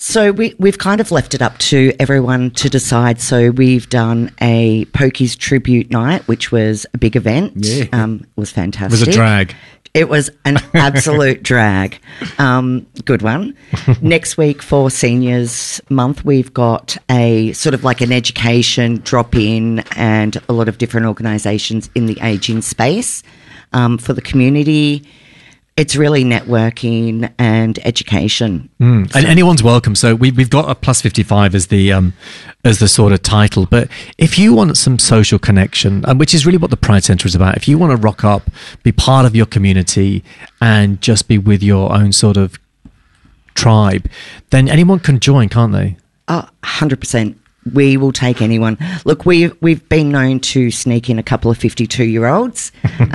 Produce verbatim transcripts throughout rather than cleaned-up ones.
So we, we've kind of left it up to everyone to decide. So we've done a Pokies tribute night, which was a big event. Yeah. Um, it was fantastic. It was a drag. It was an absolute drag. Um, good one. Next week for Seniors Month, we've got a sort of like an education drop-in and a lot of different organisations in the ageing space um, for the community. It's really networking and education. Mm. So, and anyone's welcome. So we, we've got a plus fifty-five as the um, as the sort of title. But if you want some social connection, um, which is really what the Pride Centre is about, if you want to rock up, be part of your community and just be with your own sort of tribe, then anyone can join, can't they? oh, one hundred percent. We will take anyone. Look, we, we've been known to sneak in a couple of fifty-two-year-olds.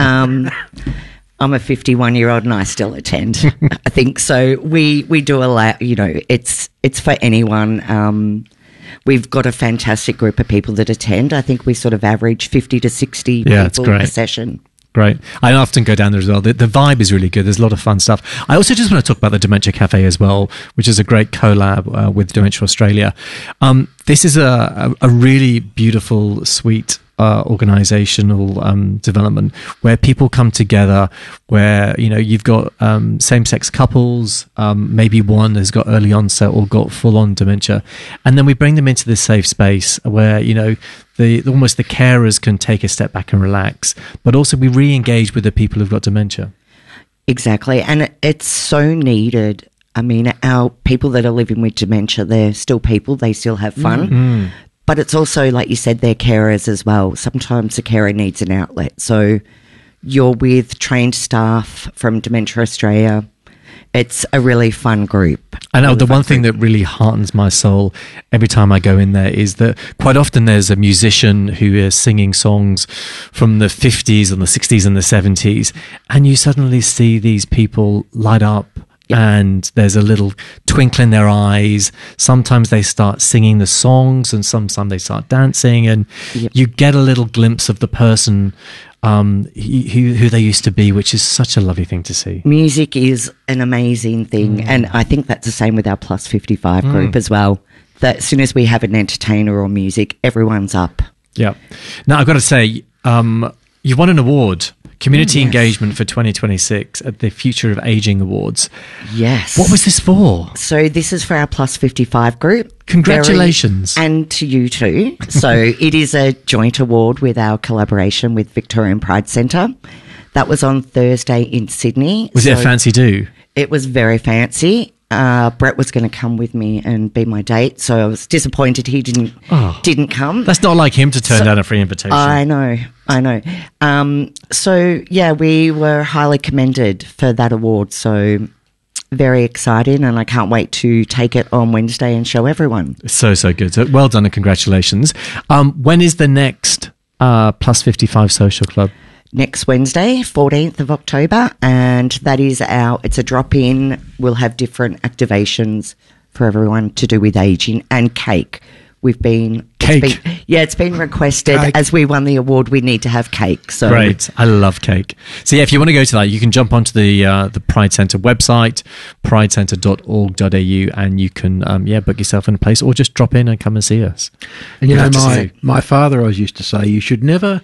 Um I'm a fifty-one-year-old and I still attend. I think so. We we do allow, you know, it's it's for anyone. Um, we've got a fantastic group of people that attend. I think we sort of average fifty to sixty Yeah, it's people great. a session. Great. I often go down there as well. The, the vibe is really good. There's a lot of fun stuff. I also just want to talk about the Dementia Cafe as well, which is a great collab uh, with Dementia Australia. Um, this is a, a, a really beautiful, sweet uh, organizational um, development where people come together, where, you know, you've got um, same-sex couples, um, maybe one has got early onset or got full-on dementia. And then we bring them into this safe space where, you know, The, almost the carers can take a step back and relax, but also we re-engage with the people who've got dementia. Exactly. And it, it's so needed. I mean, our people that are living with dementia, they're still people, they still have fun. Mm-hmm. But it's also, like you said, they're carers as well. Sometimes the carer needs an outlet. So you're with trained staff from Dementia Australia. It's a really fun group. I know really the one group. thing that really heartens my soul every time I go in there is that quite often there's a musician who is singing songs from the fifties and the sixties and the seventies, and you suddenly see these people light up. Yep. And there's a little twinkle in their eyes. Sometimes they start singing the songs and sometimes they start dancing, and Yep. you get a little glimpse of the person um, who, who they used to be, which is such a lovely thing to see. Music is an amazing thing. Mm. And I think that's the same with our Plus fifty-five mm. group as well. That as soon as we have an entertainer or music, everyone's up. Yeah. Now, I've got to say, um, you won an award. Community yes. Engagement for twenty twenty-six at the Future of Ageing Awards. Yes. What was this for? So this is for our Plus fifty-five group. Congratulations. Very, and to you too. So it is a joint award with our collaboration with Victorian Pride Centre. That was on Thursday in Sydney. Was so it a fancy do? It was very fancy. Uh, Brett was going to come with me and be my date, so I was disappointed he didn't oh, didn't come. That's not like him to turn so, down a free invitation. I know, I know. Um, so, yeah, we were highly commended for that award, so very exciting, and I can't wait to take it on Wednesday and show everyone. So, so good. So, well done and congratulations. Um, when is the next uh, Plus fifty-five Social Club? Next Wednesday, fourteenth of October, and that is our, it's a drop-in. We'll have different activations for everyone to do with ageing and cake. We've been... Cake? It's been, yeah, it's been requested. Cake. As we won the award, we need to have cake. So Great. I love cake. So, yeah, if you want to go to that, you can jump onto the uh, the Pride Centre website, pride centre dot org dot a u, and you can, um, yeah, book yourself in a place or just drop in and come and see us. And, you know, Glad to see my, you. my father always used to say, you should never...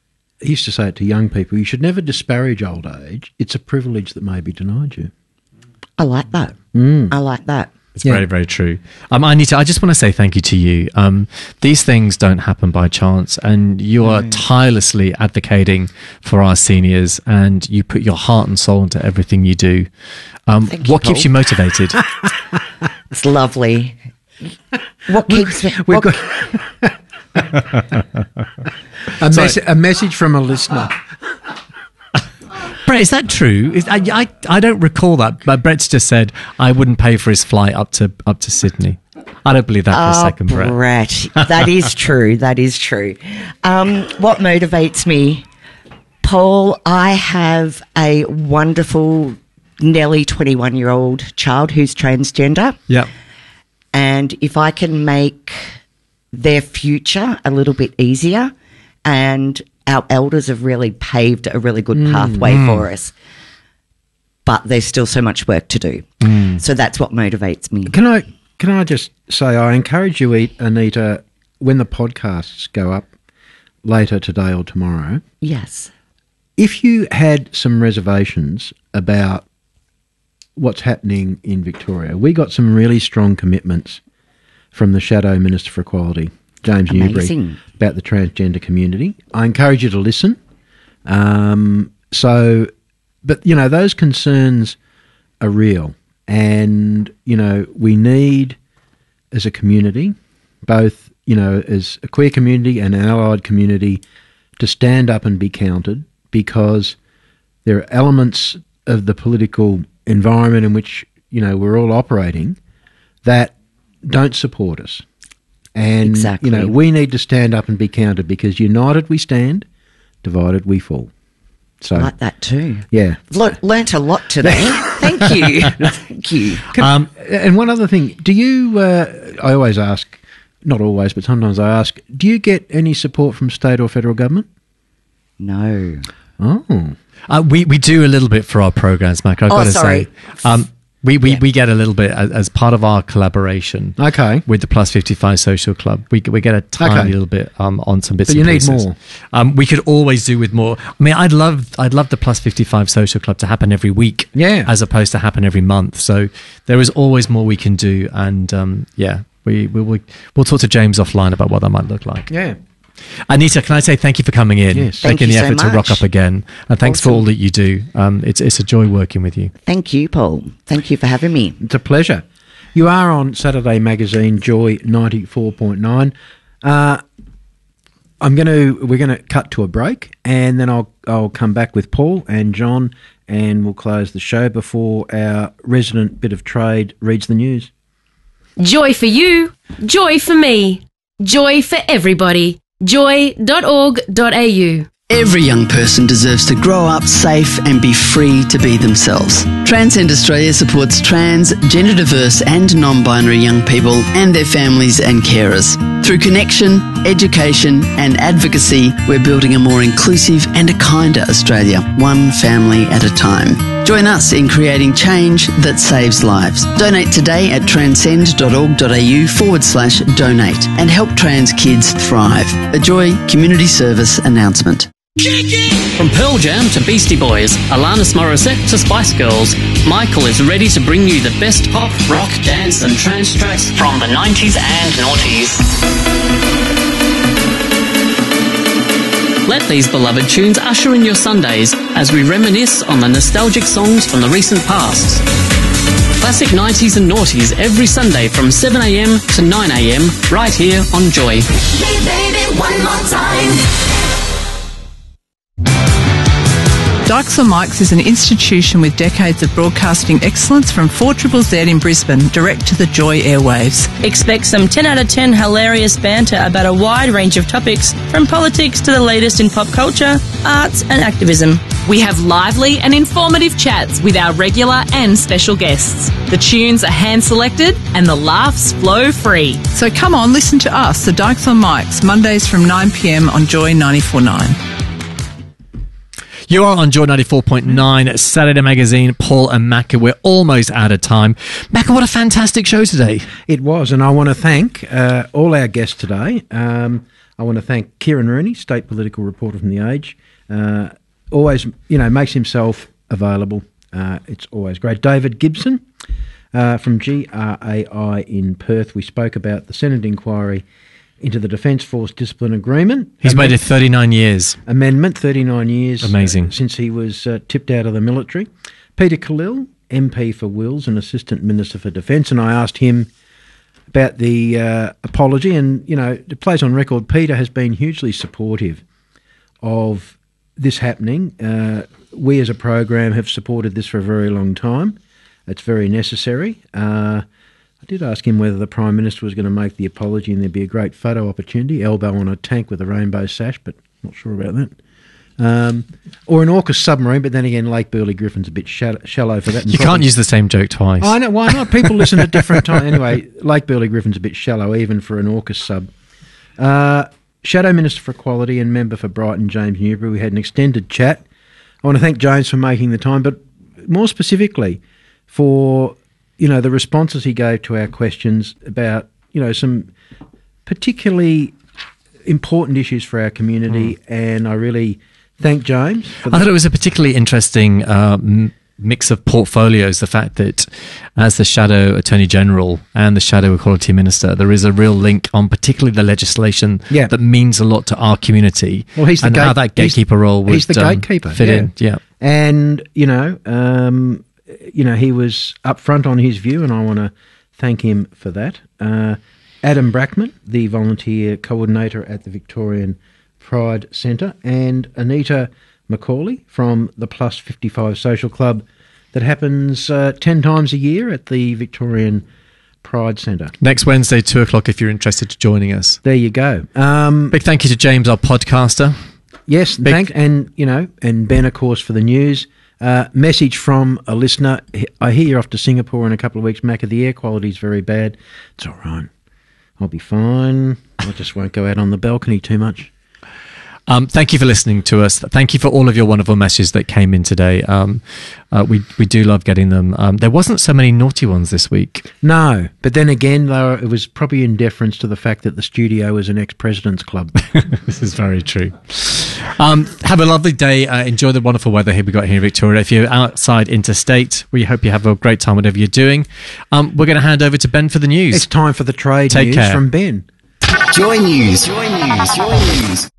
He used to say it to young people, you should never disparage old age. It's a privilege that may be denied you. I like that. Mm. I like that. It's Yeah. very, very true. Um, I need to. I just want to say thank you to you. Um, these things don't happen by chance, and you are Mm. tirelessly advocating for our seniors, and you put your heart and soul into everything you do. Um, Thank you, what keeps Paul. you motivated? It's lovely. What keeps me... We've What, got a, mes- a message from a listener. Brett, is that true? Is, I, I I don't recall that, but Brett's just said I wouldn't pay for his flight up to up to Sydney. I don't believe that for a Oh, second, Brett. Brett. That is true. That is true. Um, what motivates me, Paul, I have a wonderful, nearly twenty-one-year-old child who's transgender. Yeah. And if I can make their future a little bit easier, and our elders have really paved a really good pathway Mm. for us, but there's still so much work to do. Mm. So that's what motivates me. Can I can I just say, I encourage you, Anita, when the podcasts go up later today or tomorrow, Yes. if you had some reservations about what's happening in Victoria, we got some really strong commitments from the Shadow Minister for Equality, James Amazing. Newbury, about the transgender community. I encourage you to listen. Um, so, but, you know, those concerns are real. And, you know, we need, as a community, both, you know, as a queer community and an allied community, to stand up and be counted, because there are elements of the political environment in which, you know, we're all operating that don't support us. And, Exactly. you know, we need to stand up and be counted, because united we stand, divided we fall. So, I like that too. yeah. Le- learnt a lot today. Thank you. Thank you. Can- Um, and one other thing, do you, uh, I always ask, not always, but sometimes I ask, do you get any support from state or federal government? No. Oh. Uh, we, we do a little bit for our programs, Mac. I've Oh, got to sorry. say. Um, we, we, Yeah. we get a little bit as, as part of our collaboration Okay. with the Plus fifty-five Social Club. We, we get a tiny Okay. little bit um, on some bits But and you need pieces. more. Um, we could always do with more. I mean, I'd love I'd love the Plus fifty-five Social Club to happen every week, Yeah. as opposed to happen every month. So there is always more we can do, and um, yeah, we, we we we'll talk to James offline about what that might look like. Yeah. Anita, can I say thank you for coming in, Yes. Thank making you the so effort to rock much. up again, and thanks for Awesome. all that you do. Um, it's it's a joy working with you. Thank you, Paul. Thank you for having me. It's a pleasure. You are on Saturday Magazine Joy ninety-four point nine. Uh, I'm going to we're going to cut to a break, and then I'll I'll come back with Paul and John, and we'll close the show before our resident bit of trade reads the news. Joy for you, joy for me, joy for everybody. joy dot org dot a u. Every young person deserves to grow up safe and be free to be themselves. Transcend Australia supports trans, gender diverse and non-binary young people and their families and carers. Through connection, education and advocacy, we're building a more inclusive and a kinder Australia, one family at a time. Join us in creating change that saves lives. Donate today at transcend dot org dot a u forward slash donate and help trans kids thrive. A Joy Community Service announcement. From Pearl Jam to Beastie Boys, Alanis Morissette to Spice Girls, Michael is ready to bring you the best pop, rock, dance and trance tracks from the nineties and noughties. Let these beloved tunes usher in your Sundays as we reminisce on the nostalgic songs from the recent past. Classic nineties and noughties every Sunday from seven a m to nine a m right here on Joy. Hey baby, one more time. Dykes on Mics is an institution with decades of broadcasting excellence from four Z Z in Brisbane, direct to the Joy airwaves. Expect some ten out of ten hilarious banter about a wide range of topics, from politics to the latest in pop culture, arts and activism. We have lively and informative chats with our regular and special guests. The tunes are hand-selected and the laughs flow free. So come on, listen to us, the Dykes on Mics, Mondays from nine p m on Joy ninety-four point nine. You are on Joy ninety-four point nine, Saturday Magazine, Paul and Macca. We're almost out of time. Macca, what a fantastic show today. It was, and I want to thank uh, all our guests today. Um, I want to thank Kieran Rooney, State Political Reporter from The Age. Uh, always, you know, makes himself available. Uh, it's always great. David Gibson uh, from G R A I in Perth. We spoke about the Senate inquiry into the Defence Force Discipline Agreement. He's Amend- made it thirty-nine years. Amendment, thirty-nine years. Amazing. uh, since he was uh, tipped out of the military. Peter Khalil, M P for Wills and Assistant Minister for Defence, and I asked him about the uh, apology, and, you know, it plays on record, Peter has been hugely supportive of this happening. Uh, we as a program have supported this for a very long time. It's very necessary. Uh, I did ask him whether the Prime Minister was going to make the apology and there'd be a great photo opportunity, elbow on a tank with a rainbow sash, but not sure about that. Um, or an AUKUS submarine, but then again, Lake Burley Griffin's a bit shallow, shallow for that. You can't use the same joke twice. I know, why not? People listen at different times. Anyway, Lake Burley Griffin's a bit shallow, even for an AUKUS sub. Uh, Shadow Minister for Equality and member for Brighton, James Newbury. We had an extended chat. I want to thank James for making the time, but more specifically for you know, the responses he gave to our questions about, you know, some particularly important issues for our community, mm. and I really thank James for that. I thought it was a particularly interesting uh, m- mix of portfolios, the fact that as the Shadow Attorney General and the Shadow Equality Minister, there is a real link on particularly the legislation yeah. that means a lot to our community. Well, he's the and gate- how that gatekeeper he's, role would he's the um, gatekeeper, fit yeah. in. Yeah. And, you know, um, you know, he was upfront on his view, and I want to thank him for that. Uh, Adam Brackman, the volunteer coordinator at the Victorian Pride Centre, and Anita Macaulay from the Plus fifty-five Social Club that happens uh, ten times a year at the Victorian Pride Centre. Next Wednesday, two o'clock, if you're interested in joining us. There you go. Um, Big thank you to James, our podcaster. Yes, Big thanks, and, you know, and Ben, of course, for the news. Uh, message from a listener. I hear you're off to Singapore in a couple of weeks. Macca, the air quality is very bad. It's all right. I'll be fine. I just won't go out on the balcony too much. Um, thank you for listening to us. Thank you for all of your wonderful messages that came in today. Um, uh, we we do love getting them. Um, there wasn't so many naughty ones this week. No, but then again, though, it was probably in deference to the fact that the studio is an ex-president's club. This is very true. Um, have a lovely day. Uh, enjoy the wonderful weather here we got here in Victoria. If you're outside interstate, we hope you have a great time whatever you're doing. Um, we're going to hand over to Ben for the news. It's time for the trade Take news care. from Ben. Joy News. Joy News. Joy News.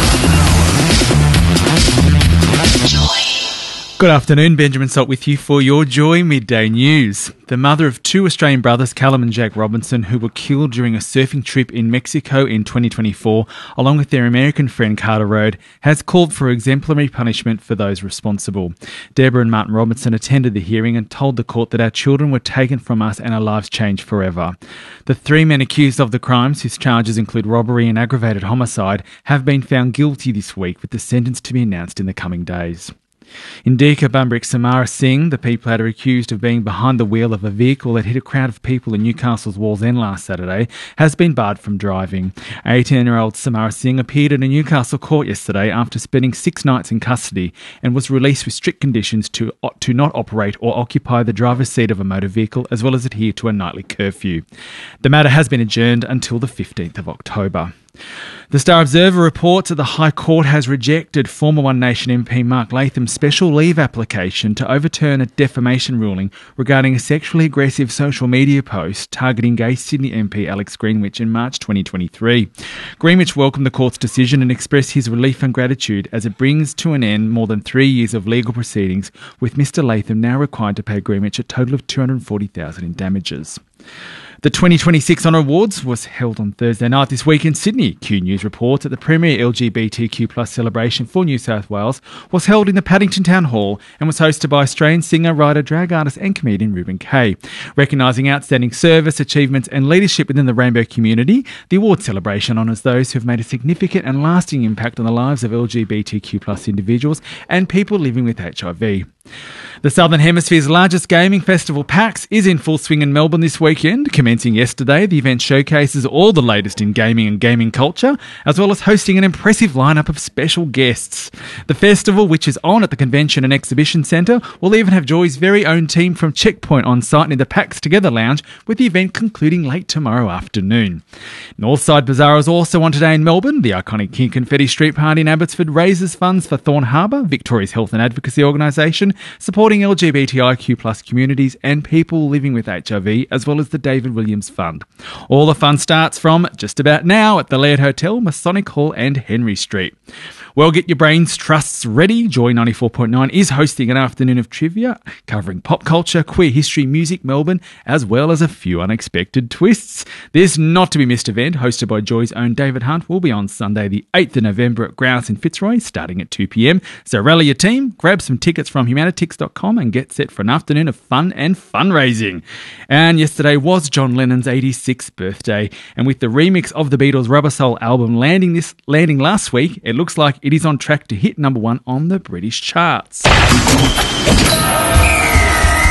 Good afternoon, Benjamin Salt with you for your Joy Midday News. The mother of two Australian brothers, Callum and Jack Robinson, who were killed during a surfing trip in Mexico in twenty twenty-four, along with their American friend Carter Road, has called for exemplary punishment for those responsible. Deborah and Martin Robinson attended the hearing and told the court that our children were taken from us and our lives changed forever. The three men accused of the crimes, whose charges include robbery and aggravated homicide, have been found guilty this week, with the sentence to be announced in the coming days. In Deeka, Bunbury, Samara Singh, the people that are accused of being behind the wheel of a vehicle that hit a crowd of people in Newcastle's Walls End last Saturday, has been barred from driving. eighteen-year-old Samara Singh appeared in a Newcastle court yesterday after spending six nights in custody and was released with strict conditions to, to not operate or occupy the driver's seat of a motor vehicle, as well as adhere to a nightly curfew. The matter has been adjourned until the fifteenth of October. The Star Observer reports that the High Court has rejected former One Nation M P Mark Latham's special leave application to overturn a defamation ruling regarding a sexually aggressive social media post targeting gay Sydney M P Alex Greenwich in March twenty twenty-three. Greenwich welcomed the court's decision and expressed his relief and gratitude as it brings to an end more than three years of legal proceedings, with Mister Latham now required to pay Greenwich a total of two hundred forty thousand dollars in damages. The twenty twenty-six Honour Awards was held on Thursday night this week in Sydney. Q News reports that the premier L G B T Q plus celebration for New South Wales was held in the Paddington Town Hall and was hosted by Australian singer, writer, drag artist and comedian Reuben Kay. Recognising outstanding service, achievements and leadership within the rainbow community, the award celebration honours those who have made a significant and lasting impact on the lives of L G B T Q plus individuals and people living with H I V. The Southern Hemisphere's largest gaming festival, PAX, is in full swing in Melbourne this weekend. Commencing yesterday, the event showcases all the latest in gaming and gaming culture, as well as hosting an impressive lineup of special guests. The festival, which is on at the Convention and Exhibition Centre, will even have Joy's very own team from Checkpoint on site near the PAX Together Lounge, with the event concluding late tomorrow afternoon. Northside Bazaar is also on today in Melbourne. The iconic King Confetti Street Party in Abbotsford raises funds for Thorn Harbour, Victoria's health and advocacy organisation, supporting L G B T I Q plus communities and people living with H I V, as well as the David Williams Fund. All the fun starts from just about now at the Laird Hotel, Masonic Hall and Henry Street. Well, get your brains trusts ready. Joy ninety-four point nine is hosting an afternoon of trivia covering pop culture, queer history, music, Melbourne, as well as a few unexpected twists. This not to be missed event, hosted by Joy's own David Hunt, will be on Sunday the eighth of November at Grouse in Fitzroy, starting at two p.m. So rally your team, grab some tickets from humanitix dot com and get set for an afternoon of fun and fundraising. And yesterday was John Lennon's eighty-sixth birthday, and with the remix of the Beatles' Rubber Soul album landing this landing last week, it looks like it is on track to hit number one on the British charts.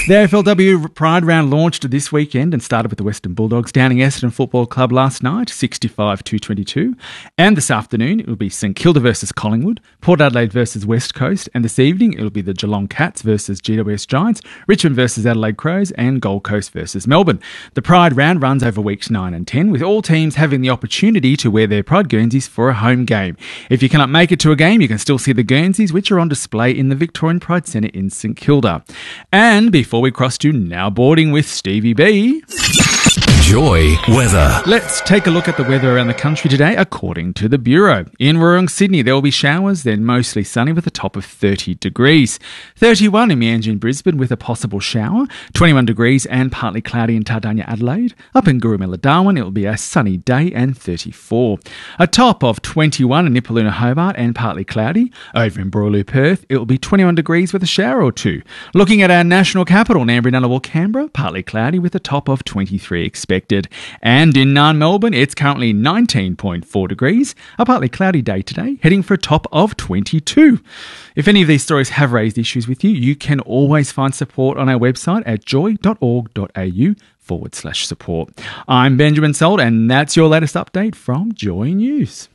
The A F L W Pride Round launched this weekend and started with the Western Bulldogs downing Essendon Football Club last night, sixty-five to twenty-two. And this afternoon, it will be St Kilda versus Collingwood, Port Adelaide versus West Coast, and this evening, it will be the Geelong Cats versus G W S Giants, Richmond versus Adelaide Crows, and Gold Coast versus Melbourne. The Pride Round runs over weeks nine and ten, with all teams having the opportunity to wear their Pride Guernseys for a home game. If you cannot make it to a game, you can still see the Guernseys, which are on display in the Victorian Pride Centre in St Kilda. And before we cross to Now Boarding with Stevie B. Joy weather. Let's take a look at the weather around the country today according to the Bureau. In Woorong, Sydney, there will be showers, then mostly sunny with a top of thirty degrees. thirty-one in Meanjin, Brisbane with a possible shower. twenty-one degrees and partly cloudy in Tardania, Adelaide. Up in Gurumilla, Darwin, it will be a sunny day and thirty-four. A top of twenty-one in Nipaluna, Hobart and partly cloudy. Over in Boorloo, Perth, it will be twenty-one degrees with a shower or two. Looking at our national capital, Nambury, Ngunnawal, Canberra, partly cloudy with a top of twenty-three expected. And in Narn, Melbourne, it's currently nineteen point four degrees, a partly cloudy day today, heading for a top of twenty-two. If any of these stories have raised issues with you, you can always find support on our website at joy.org.au forward slash support. I'm Benjamin Sold, and that's your latest update from Joy News.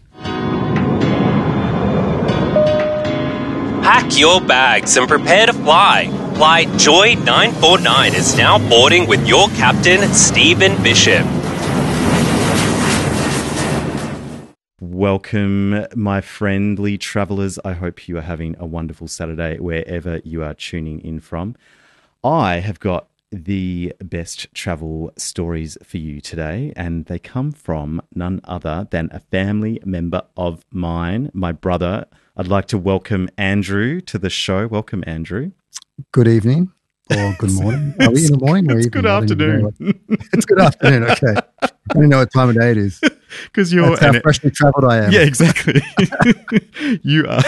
Pack your bags and prepare to fly. Flight Joy nine forty-nine is now boarding with your captain, Stephen Bishop. Welcome, my friendly travellers. I hope you are having a wonderful Saturday wherever you are tuning in from. I have got the best travel stories for you today, and they come from none other than a family member of mine, my brother. I'd like to welcome Andrew to the show. Welcome, Andrew. Good evening or good morning. Are we in the morning or it's evening? Good afternoon. It's good afternoon. Okay. I don't know what time of day it is. Because you're That's how it, freshly travelled I am. Yeah, exactly. you are.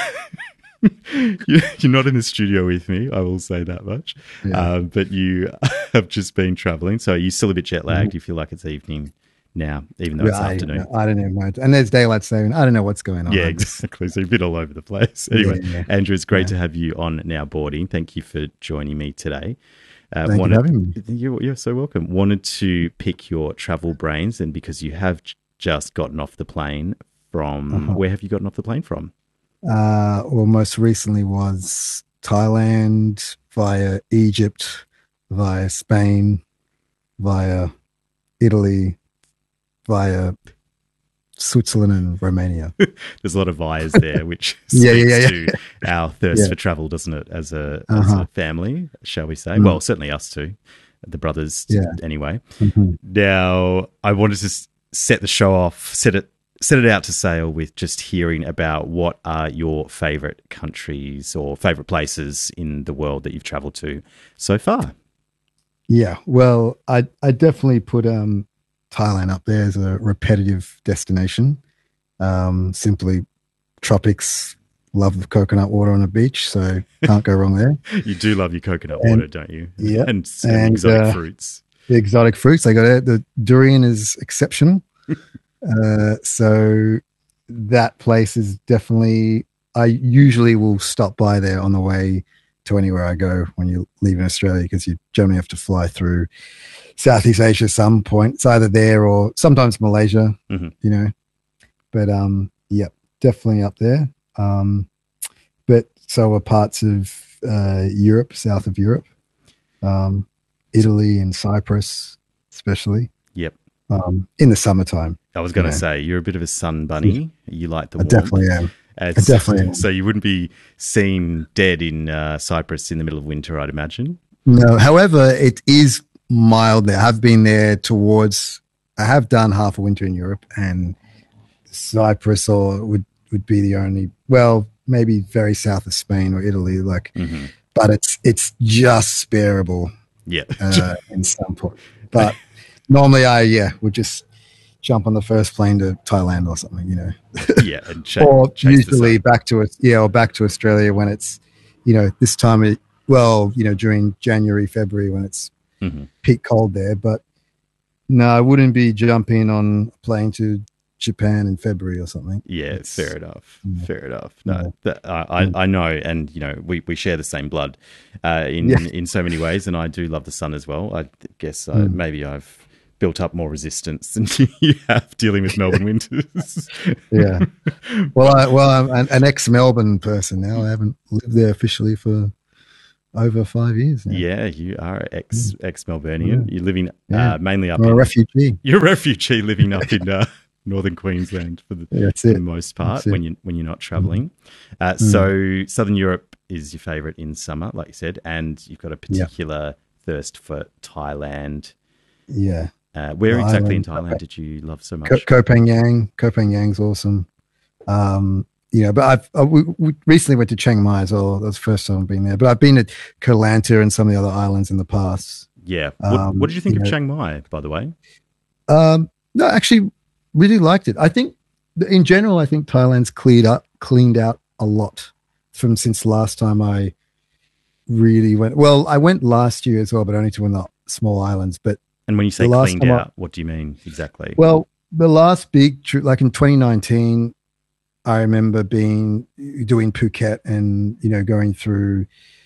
You're not in the studio with me, I will say that much. Yeah. Uh, but you have just been travelling, so you're still a bit jet lagged. Mm-hmm. You feel like it's evening now, even though it's I, afternoon. I don't know. And there's daylight saving. I don't know what's going on. Yeah, exactly. So you're a bit all over the place. Anyway, yeah, yeah. Andrew, it's great yeah. to have you on Now Boarding. Thank you for joining me today. Uh, Thank wanted, you for having me. You're, you're so welcome. Wanted to pick your travel brains, and because you have just gotten off the plane from, uh-huh. where have you gotten off the plane from? Uh, well, most recently was Thailand, via Egypt, via Spain, via Italy, via Switzerland and Romania. There's a lot of vias there, which yeah, speaks yeah, yeah, to yeah. our thirst yeah. for travel, doesn't it, as a, uh-huh. as a family, shall we say? Mm. Well, certainly us too, the brothers yeah. anyway. Mm-hmm. Now, I wanted to set the show off, set it set it out to sail with just hearing about what are your favourite countries or favourite places in the world that you've travelled to so far. Yeah, well, I I definitely put um, Thailand up there as a repetitive destination. Um, simply tropics, love the coconut water on the beach, so can't go wrong there. You do love your coconut and, water, don't you? Yeah. And, and exotic uh, fruits. The exotic fruits, they got it. The durian is exceptional. uh, so that place is definitely, I usually will stop by there on the way to anywhere I go when you leave in Australia, because you generally have to fly through Southeast Asia at some point. It's either there or sometimes Malaysia, mm-hmm. you know. But, um, yep, definitely up there. Um, but so are parts of uh, Europe, south of Europe, um, Italy and Cyprus especially. Yep. Um, in the summertime. I was going to you know. say, you're a bit of a sun bunny. You like the I warmth. definitely am. Uh, I definitely am. So you wouldn't be seen dead in uh, Cyprus in the middle of winter, I'd imagine. No, however, it is mild there. I've been there towards, I have done half a winter in Europe, and Cyprus or would, would be the only, well, maybe very south of Spain or Italy, like, mm-hmm. but it's it's just sparable. Yeah. uh, in some point. But normally I, yeah, would just jump on the first plane to Thailand or something, you know. Yeah, and chase, or chase usually back to it, yeah, or back to Australia when it's, you know, this time of, well, you know, during January, February when it's mm-hmm. peak cold there. But no, I wouldn't be jumping on a plane to Japan in February or something. Yeah, It's- fair enough. yeah. Fair enough. No, Yeah. that, I, I I know, and you know, we, we share the same blood uh, in Yeah. in so many ways, and I do love the sun as well. I guess I, Mm. maybe I've built up more resistance than you have dealing with Melbourne winters. Yeah. Well, I, well, I'm an, an ex-Melbourne person now. I haven't lived there officially for over five years now. Yeah, you are ex ex Melburnian. Yeah. You're living Yeah. uh, mainly up. I'm a in, refugee. You're a refugee living up in uh, northern Queensland for the, Yeah, that's for it. the most part That's it. when you when you're not travelling. Uh, Mm. So Southern Europe is your favourite in summer, like you said, and you've got a Yeah. particular thirst for Thailand. Yeah. Uh, where The exactly in island. Thailand did you love so much? Ko- Koh Phangan. Koh Phangan's awesome. Um, you know, but I've uh, we, we recently went to Chiang Mai as well. That's the first time I've been there. But I've been at Koh Lanta and some of the other islands in the past. Yeah. What, Um, what did you think you of know- Chiang Mai, by the way? Um, no, actually, really liked it. I think, in general, I think Thailand's cleared up, cleaned out a lot from since last time I really went. Well, I went last year as well, but only to one of the small islands. But And when you say the last cleaned time I- out, what do you mean exactly? well, the last big trip, like in twenty nineteen, I remember being doing Phuket and you know going through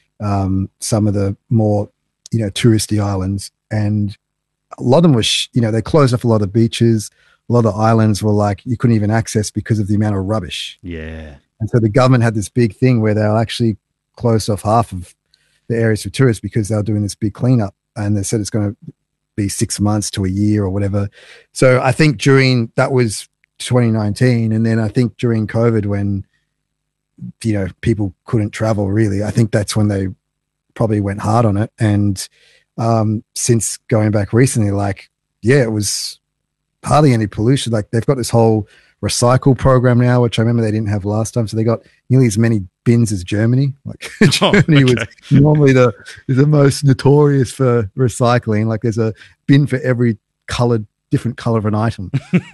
um, some of the more you know touristy islands, and a lot of them were sh- you know they closed off a lot of beaches. A lot of the islands were like you couldn't even access because of the amount of rubbish. yeah. And so the government had this big thing where they'll actually close off half of the areas for tourists because they're doing this big cleanup. And they said it's going to be six months to a year or whatever. So I think during that was twenty nineteen. And then I think during COVID, when, you know, people couldn't travel really, I think that's when they probably went hard on it. And um, since going back recently, like, yeah, it was hardly any pollution. Like they've got this whole recycle program now, which I remember they didn't have last time. So they got nearly as many bins as Germany. Like Germany okay. was normally the the most notorious for recycling. Like there's a bin for every colored, different color of an item.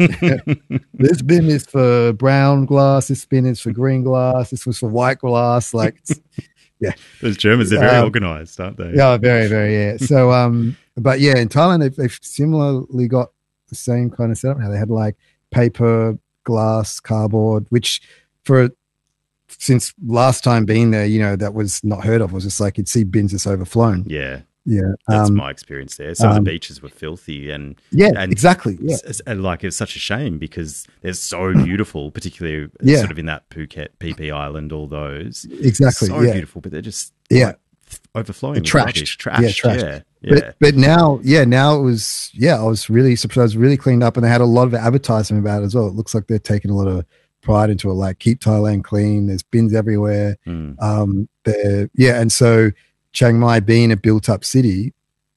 This bin is for brown glass. This bin is for green glass. This was for white glass. Like, it's, yeah. Those Germans, they're very Um, organised, aren't they? Yeah, very, very, yeah. So, um, but yeah, in Thailand, they've, they've similarly got the same kind of setup now. They had like paper, glass, cardboard, which for since last time being there, you know, that was not heard of. It was just like you'd see bins just overflown. Yeah. Yeah. That's um, my experience there. Some of um, the beaches were filthy and Yeah, and exactly, yeah. it's- it's- and like it's such a shame because they're so beautiful, particularly Yeah. sort of in that Phuket, P P Island, all those. Exactly, So yeah. beautiful, but they're just Yeah. like, overflowing The with trashed. rubbish. Trashed, Yeah, yeah. trashed. Yeah. But, but now, yeah, now it was, yeah, I was really surprised. It was really cleaned up and they had a lot of advertisement about it as well. It looks like they're taking a lot of pride into it, like keep Thailand clean. There's bins everywhere. Mm. Um, they're, yeah. And so Chiang Mai being a built up city,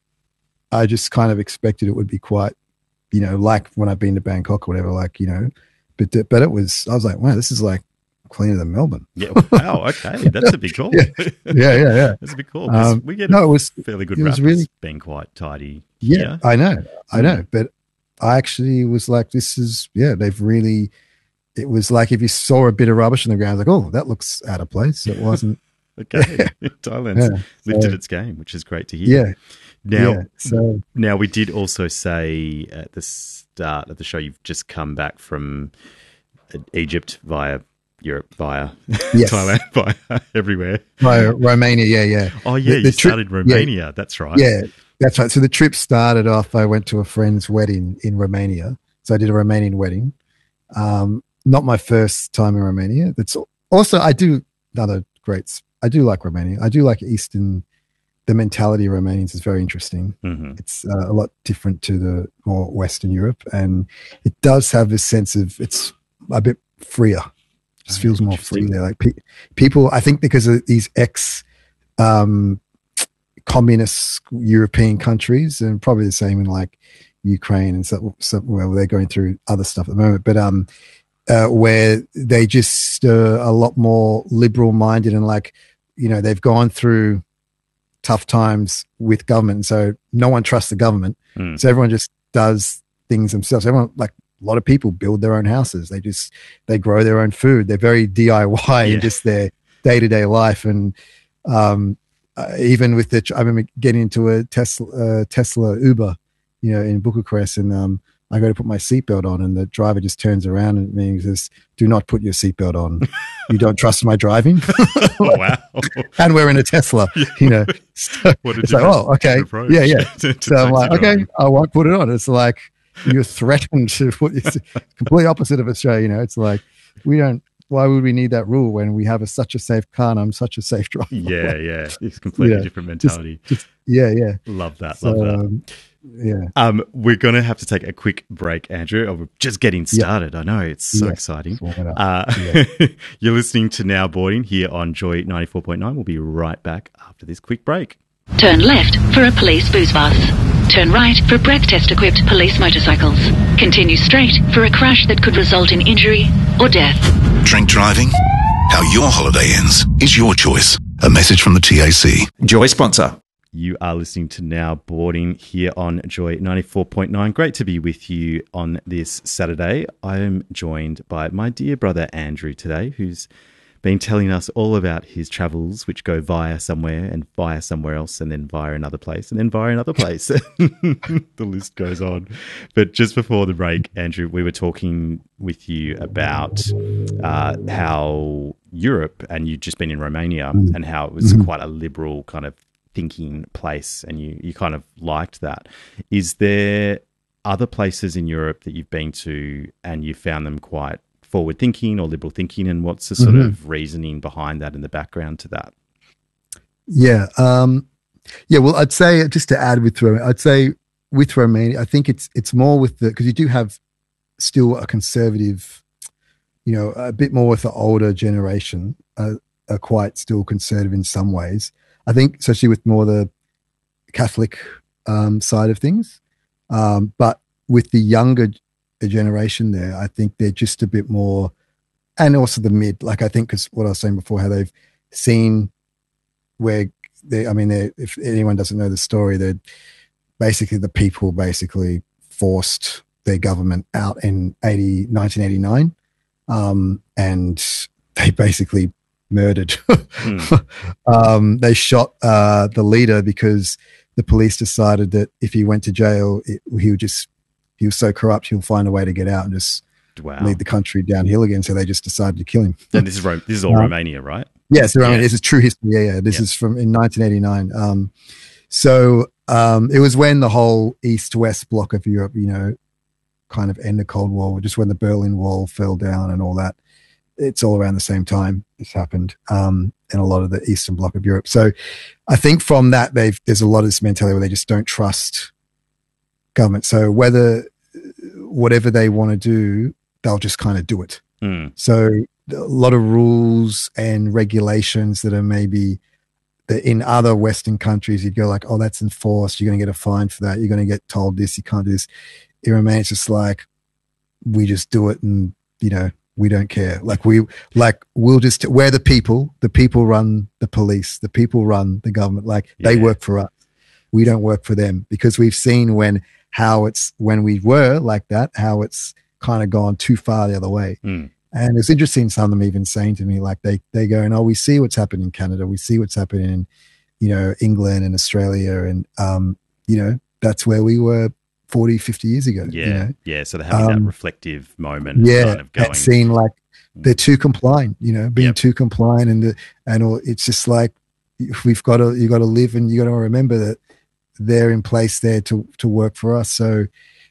I just kind of expected it would be quite, you know, like when I've been to Bangkok or whatever, like, you know, but, but it was, I was like, wow, this is like cleaner than Melbourne. Yeah. Wow. Okay. That's a big call. yeah. yeah, yeah, yeah. That's a big call. 'cause Um, we get no, a it was fairly good it rap was as really being quite tidy. Yeah, here. I know, I Mm. know, but I actually was like, this is yeah, they've really. It was like if you saw a bit of rubbish on the ground, like, oh, that looks out of place. It wasn't. Okay. Thailand's Yeah, lifted so- its game, which is great to hear. Yeah. Now, Yeah, so- now we did also say at the start of the show, you've just come back from Egypt via Europe, via Yes. Thailand, via everywhere. Right, Romania, yeah, yeah. Oh, yeah, The- you the trip- started Romania. That's right. Yeah, that's right. So the trip started off. I went to a friend's wedding in Romania. So I did a Romanian wedding. Um, not my first time in Romania. That's also I do another great. I do like Romania. I do like Eastern. The mentality of Romanians is very interesting. Mhm. It's uh, a lot different to the more Western Europe, and it does have this sense of it's a bit freer. Just feels more free there. Like pe- people, I think because of these ex um, communist European countries, and probably the same in like Ukraine and so, so well, they're going through other stuff at the moment, but um, uh, where they just uh, a lot more liberal minded and like, you know, they've gone through tough times with government. And so no one trusts the government. Mm. So everyone just does things themselves. Everyone, like a lot of people build their own houses. They just, they grow their own food. They're very D I Y Yeah. in just their day to day life. And um, uh, even with the, I remember getting into a Tesla, uh, Tesla Uber, you know, in Bucharest, and um, I go to put my seatbelt on, and the driver just turns around and me and says, "Do not put your seatbelt on. You don't trust my driving." Oh, wow. And we're in a Tesla, you know. So What a it's like, different oh, okay, approach yeah, yeah. to- to So I'm like, taxi okay, driving. I won't put it on. It's like you're threatened to put. It's complete opposite of Australia. You know, it's like we don't. Why would we need that rule when we have a, such a safe car and I'm such a safe driver? Yeah, yeah. It's completely Yeah. different Just- mentality. just- yeah, yeah. Love that. So, Love that. um, yeah. Um, we're going to have to take a quick break, Andrew. Oh, we're just getting started. I know. It's so Yeah. exciting. Warm it up. Uh, Yeah. You're listening to Now Boarding here on Joy ninety-four point nine. We'll be right back after this quick break. Turn left for a police booze bus. Turn right for breath test equipped police motorcycles. Continue straight for a crash that could result in injury or death. Drink driving? How your holiday ends is your choice. A message from the T A C. Joy sponsor. You are listening to Now Boarding here on Joy ninety-four point nine. Great to be with you on this Saturday. I am joined by my dear brother Andrew today, who's been telling us all about his travels, which go via somewhere and via somewhere else and then via another place and then via another place. The list goes on. But just before the break, Andrew, we were talking with you about uh, how Europe, and you'd just been in Romania, and how it was Mhm. quite a liberal kind of thinking place, and you, you kind of liked that. Is there other places in Europe that you've been to and you found them quite forward thinking or liberal thinking, and what's the sort Mhm. of reasoning behind that and the background to that? Yeah. Um, yeah. Well, I'd say, just to add with Romania, I'd say with Romania, I think it's it's more with the, because you do have still a conservative, you know, a bit more with the older generation, uh, are quite still conservative in some ways. I think, especially with more the Catholic um, side of things. Um, but with the younger generation there, I think they're just a bit more, and also the mid, like I think, because what I was saying before, how they've seen where they, I mean, they, if anyone doesn't know the story, they're basically the people basically forced their government out in eighty, nineteen eighty-nine. Um, and they basically murdered. Mm. um, they shot uh, the leader because the police decided that if he went to jail, it, he would just, he was so corrupt, he'll find a way to get out and just Wow. lead the country downhill again. So they just decided to kill him. And this is Ro- this is all Um, Romania, right? Yes, I mean, Yeah. this is true history. Yeah, yeah. This Yeah. is from in nineteen eighty-nine. Um, so um, it was when the whole East-West block of Europe, you know, kind of ended Cold War, just when the Berlin Wall fell down and all that. It's all around the same time this happened um, in a lot of the Eastern bloc of Europe. So I think from that, they've there's a lot of this mentality where they just don't trust government. So whether whatever they want to do, they'll just kind of do it. Mm. So a lot of rules and regulations that are maybe that in other Western countries, you'd go like, oh, that's enforced. You're going to get a fine for that. You're going to get told this. You can't do this. In Romania, it's just like, we just do it and, you know, we don't care. Like we, like we'll just, we're the people, the people run the police, the people run the government. Like they Yeah. work for us. We don't work for them, because we've seen when, how it's, when we were like that, how it's kind of gone too far the other way. Mm. And it's interesting, some of them even saying to me, like they, they go, oh, we see what's happening in Canada. We see what's happening in, you know, England and Australia. And, um, you know, that's where we were forty, fifty years ago. Yeah. You know? Yeah. So they're having Um, that reflective moment. and Yeah. Kind of going, And seeing like they're too compliant, you know, being Yep. too compliant, and the, and all, it's just like, we've got to, you got to live, and you got to remember that they're in place there to, to work for us. So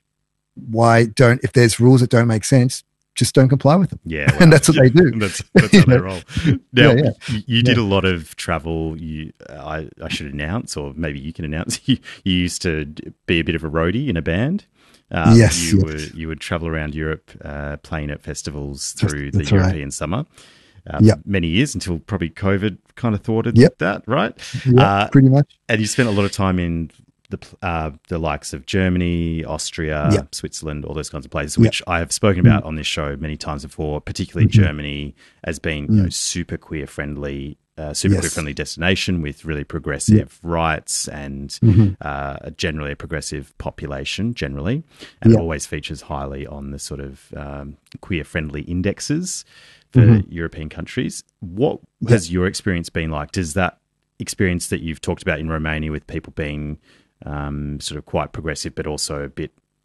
why don't, if there's rules that don't make sense, just don't comply with them. Yeah, and that's what yeah, they do. That's, that's how they roll. Now, Yeah, yeah. you, you did Yeah. a lot of travel. You, I, I should announce, or maybe you can announce. You, you used to be a bit of a roadie in a band. Um, Yes, you yes. would you would travel around Europe, uh, playing at festivals through That's the right. European summer. Um, Yep. Many years until probably COVID kind of thwarted Yep. that, right? Yeah, pretty much. And you spent a lot of time in the uh, the likes of Germany, Austria, Yep. Switzerland, all those kinds of places, Yep. which I have spoken about on this show many times before, particularly Mhm. Germany as being you know, Mm. super queer friendly, uh, super Yes. queer friendly destination with really progressive rights and Mhm. uh, generally a progressive population generally, and Yep. it always features highly on the sort of um, queer friendly indexes for Mhm. European countries. What Yep. has your experience been like? Does that experience that you've talked about in Romania with people being um, sort of quite progressive, but also a bit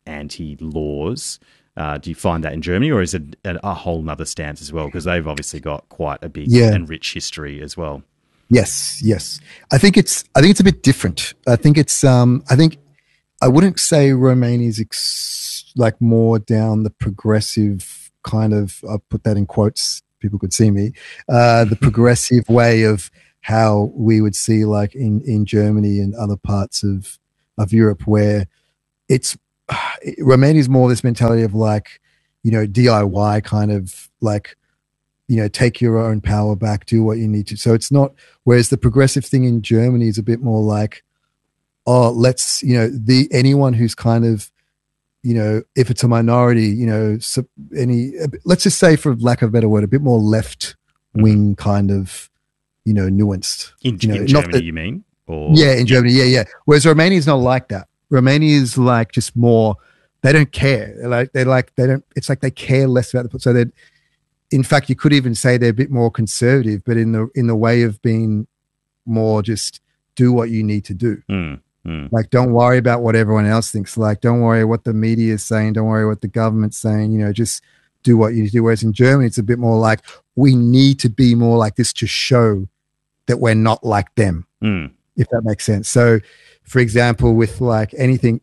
anti-laws. Uh, do you find that in Germany, or is it a, a whole nother stance as well? Because they've obviously got quite a big Yeah. and rich history as well. Yes, yes. I think it's I think it's a bit different. I think it's um I think I wouldn't say Romania's ex- like more down the progressive kind of, I'll put that in quotes, people could see me, uh, the progressive way of how we would see like in, in Germany and other parts of, of Europe, where it's, Romania is more this mentality of like, you know, D I Y kind of like, you know, take your own power back, do what you need to. So it's not, whereas the progressive thing in Germany is a bit more like, oh, let's, you know, the, anyone who's kind of, you know, if it's a minority, you know, so any, let's just say for lack of a better word, a bit more left wing kind of, you know, nuanced. In, you know, in not Germany, that- you mean? Or yeah, in Germany, yeah, yeah. Whereas Romania is not like that. Romania is like just more, they don't care. They're like, they're like, they don't, it's like they care less about the, so they in fact, you could even say they're a bit more conservative, but in the, in the way of being more just do what you need to do. Mm, mm. Like, don't worry about what everyone else thinks. Like, don't worry what the media is saying. Don't worry what the government's saying. You know, just do what you need to do. Whereas in Germany, it's a bit more like, we need to be more like this to show that we're not like them, Mm. if that makes sense. So, for example, with like anything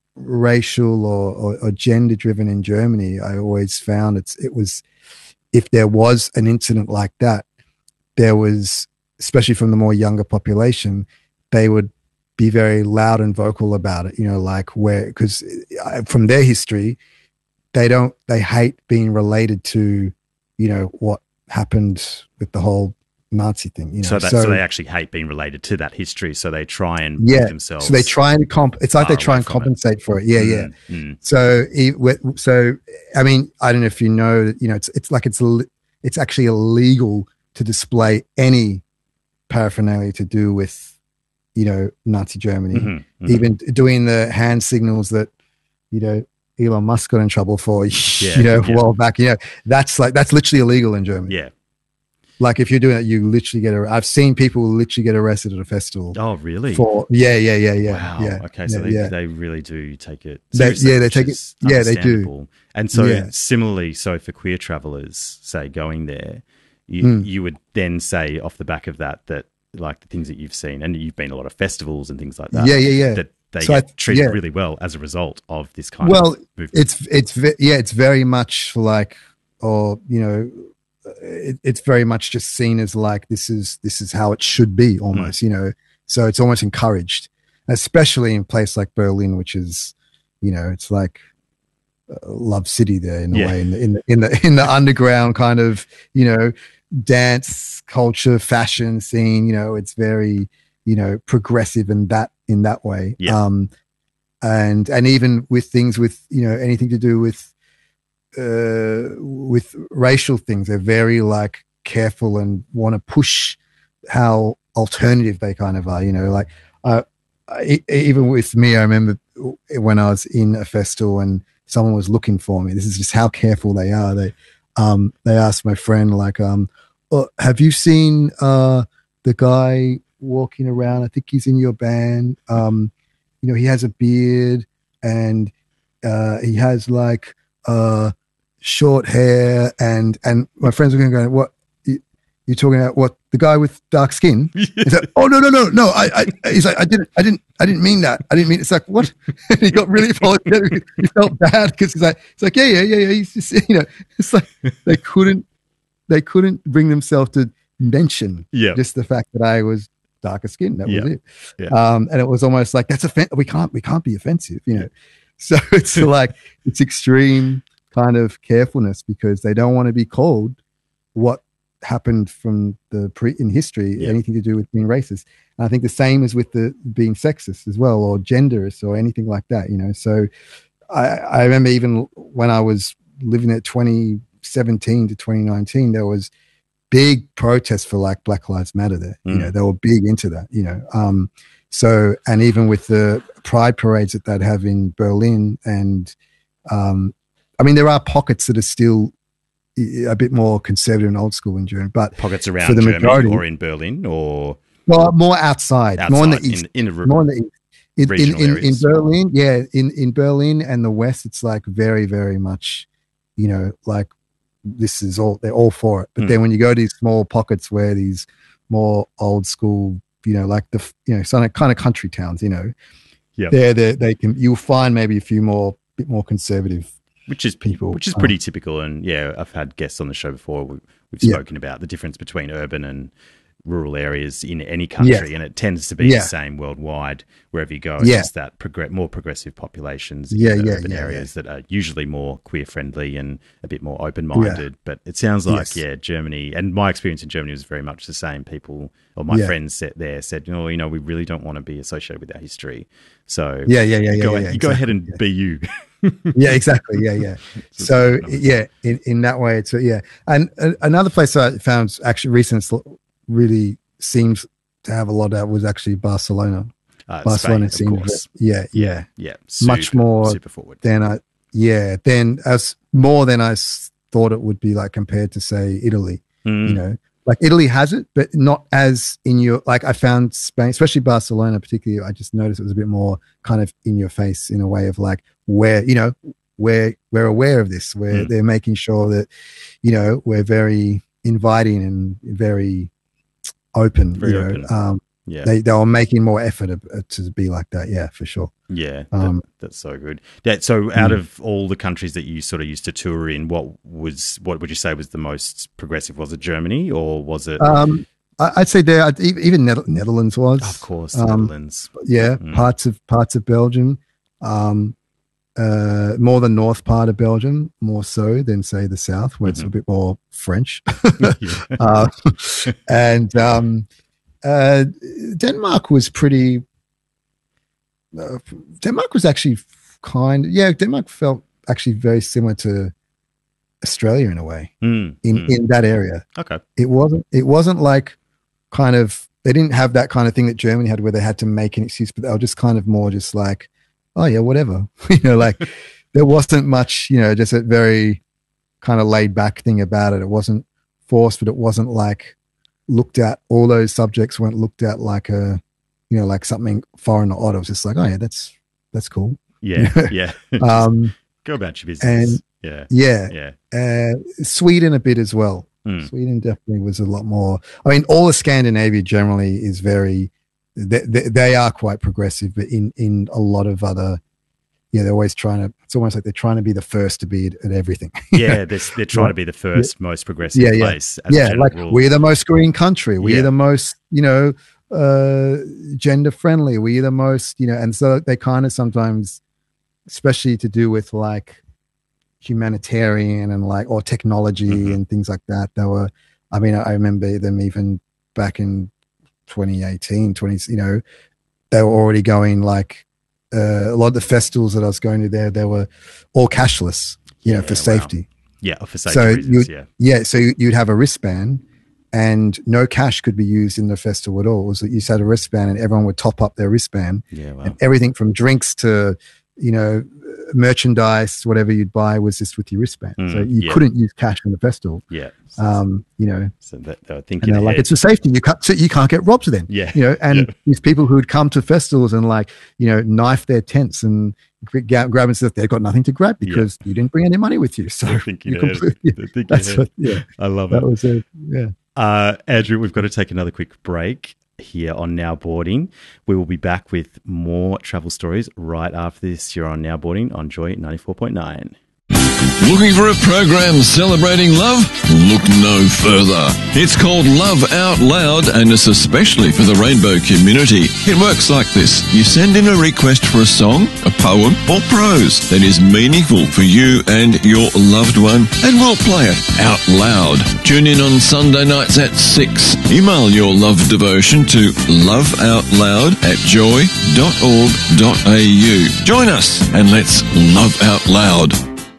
racial or, or, or gender driven in Germany, I always found it's, it was, if there was an incident like that, there was, especially from the more younger population, they would be very loud and vocal about it, you know, like where, because from their history, they don't, they hate being related to, you know, what happened with the whole Nazi thing, you know. So, that, so, they actually hate being related to that history. So they try and yeah, make themselves. so they try and comp. It's like they far try away and from it. compensate for it. Yeah, Mm, yeah. mm. So, it- so I mean, I don't know if you know that, you know, it's it's like it's li- it's actually illegal to display any paraphernalia to do with, you know, Nazi Germany. Mhm, mhm. Even doing the hand signals that, you know, Elon Musk got in trouble for, Yeah, you know, a yeah. while back. You know, that's like that's literally illegal in Germany. Yeah. Like if you're doing that, you literally get. Ar- I've seen people literally get arrested at a festival. Oh, really? For yeah, yeah, yeah, yeah. Wow. Yeah, Okay, so yeah, they, yeah. they really do take it They- seriously. yeah, they which take it- is yeah, they do. understandable. And so, Yeah. similarly, so for queer travelers, say going there, you Mm. you would then say off the back of that that like the things that you've seen, and you've been to a lot of festivals and things like that. Yeah, yeah, yeah. That they So I- get treated yeah. really well as a result of this kind Well, of movement. it's it's ve- yeah, it's very much like, or you know, it, it's very much just seen as like this is this is how it should be almost, you know. So it's almost encouraged, especially in a place like Berlin, which is, you know, it's like uh, love city there in a Yeah. way, in the, in the in the in the underground kind of, you know, dance culture, fashion scene. You know, it's very, you know, progressive in that in that way. Yeah. Um, and and even with things with, you know, anything to do with uh, with racial things, they're very like careful and want to push how alternative they kind of are. You know, like uh, I, even with me, I remember when I was in a festival and someone was looking for me. This is just how careful they are. They um, they asked my friend like, um, oh, "Have you seen uh, the guy walking around? I think he's in your band. Um, you know, he has a beard and uh, he has like uh, short hair." And and my friends were going to go, "What? You, you're talking about what? The guy with dark skin?" He's like, "Oh no no no no! I, I he's like, I didn't I didn't I didn't mean that. I didn't mean." It's like, what? And he got really apologetic. He felt bad because he's like, it's like yeah yeah yeah yeah. He's just, you know, it's like they couldn't they couldn't bring themselves to mention Yeah. just the fact that I was darker skin. That Yeah. was it. Yeah. Um, and it was almost like that's offen- we can't we can't be offensive, you know. So it's like it's extreme kind of carefulness because they don't want to be called what happened from the pre in history, Yeah. anything to do with being racist. And I think the same is with the being sexist as well, or genderist, or anything like that, you know. So I, I remember even when I was living at twenty seventeen to twenty nineteen, there was big protests for like Black Lives Matter there. You Mm. know, they were big into that, you know. Um, so, and even with the pride parades that they'd have in Berlin, and um, I mean, there are pockets that are still a bit more conservative and old school in Germany, but Pockets around for the Germany majority, or in Berlin or well, more outside, more in the outside, in- east, in the- more in the east. in, in, regional in, in areas. Berlin, yeah, in, in Berlin and the West, it's like very, very much, you know, like this is all, they're all for it. But Mm. then when you go to these small pockets where these more old school, you know, like the, you know, some kind of country towns, you know, Yeah. there, they they can, you'll find maybe a few more, bit more conservative which is people, which is um, pretty typical. And yeah, I've had guests on the show before. We've, we've Yeah. spoken about the difference between urban and rural areas in any country, Yeah. and it tends to be Yeah. the same worldwide wherever you go. It's Yeah. just that progr- more progressive populations Yeah, in the yeah, urban yeah, areas that are usually more queer friendly and a bit more open minded. Yeah. But it sounds like Yes. yeah, Germany, and my experience in Germany was very much the same. People or my Yeah. friends said there said, oh, you know, we really don't want to be associated with our history. So Yeah, yeah, yeah, yeah, go, yeah, you go ahead and exactly, be you. yeah, exactly. Yeah, yeah. So yeah, in, in that way, it's yeah. And uh, another place I found actually recently really seems to have a lot of that was actually Barcelona. Uh, Barcelona Spain, of seems, course. yeah, Yeah, yeah, yeah. much Super- more super forward. than I, yeah, than as more than I s- thought it would be like compared to say Italy. Mm. You know, like Italy has it, but not as in your like. I found Spain, especially Barcelona, particularly. I just noticed it was a bit more kind of in your face in a way of like where you know where we're aware of this, where Mm. they're making sure that you know we're very inviting and very open. Very you know, open. Um, Yeah. they they are making more effort to, to be like that. Yeah, for sure. Yeah, Um, that, that's so good. Yeah, so out Mm. of all the countries that you sort of used to tour in, what was what would you say was the most progressive? Was it Germany or was it? Um, I- I'd say there, I'd- e- even Net- Netherlands was, of course, the um, Netherlands. yeah, Mm. parts of parts of Belgium, um, uh, more the north part of Belgium, more so than say the south, where it's a bit more French. uh, and um, uh, Denmark was pretty. Uh, Denmark was actually kind. Yeah, Denmark felt actually very similar to Australia in a way. Mm, in mm. in that area. Okay. It wasn't. It wasn't like kind of. They didn't have that kind of thing that Germany had, where they had to make an excuse, but they were just kind of more just like, oh yeah, whatever. you know, like there wasn't much. You know, just a very kind of laid back thing about it. It wasn't forced, but it wasn't like looked at. All those subjects weren't looked at like a, you know, like something foreign or odd. It was just like, oh yeah, that's that's cool. Yeah, yeah. um, Go about your business. and yeah, yeah, yeah. Uh, Sweden a bit as well. Mm. Sweden definitely was a lot more. I mean, all of Scandinavia generally is very. They, they, they are quite progressive, but in in a lot of other, yeah, they're always trying to. It's almost like they're trying to be the first to be at, at everything. Yeah, they're, they're trying to be the first, yeah. most progressive yeah, yeah. place. As a yeah, general like rule. we're the most green country. We're Yeah. the most, you know, uh, gender friendly. We're the most, you know, and so they kind of sometimes, especially to do with like humanitarian and like or technology Mm-hmm. and things like that. They were, I mean, I remember them even back in twenty eighteen, twenty, you know, they were already going like uh, a lot of the festivals that I was going to there, they were all cashless, you know, Yeah, for wow. safety. Yeah, for safety So reasons. you'd- Yeah. Yeah, so you- you'd have a wristband and no cash could be used in the festival at all. It was that you just had a wristband and everyone would top up their wristband. Yeah, wow. And everything from drinks to, you know, merchandise, whatever you'd buy was just with your wristband. Mm, so you yeah. couldn't use cash in the festival. Yeah. Um, you know, So that, they were you thinking know, like ahead. it's for safety. You can't, so you can't get robbed then. Yeah. You know, and Yeah. these people who would come to festivals and like, you know, knife their tents and grab, grab and stuff, they've got nothing to grab because you didn't bring any money with you. So They're thinking you ahead. completely, They're thinking that's ahead. what, yeah, I love that it. was a, yeah. Uh, Andrew, we've got to take another quick break here on Now Boarding. We will be back with more travel stories right after this. You're on Now Boarding on Joy ninety-four point nine. Looking for a program celebrating love? Look no further. It's called Love Out Loud and it's especially for the rainbow community. It works like this. You send in a request for a song, a poem or prose that is meaningful for you and your loved one and we'll play it out loud. Tune in on Sunday nights at six. Email your love devotion to loveoutloud at joy dot org dot a u. Join us and let's love out loud.